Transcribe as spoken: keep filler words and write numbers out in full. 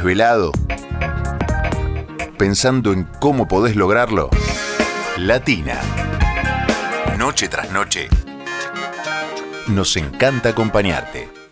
desvelado, pensando en cómo podés lograrlo. Latina. Noche tras noche. Nos encanta acompañarte.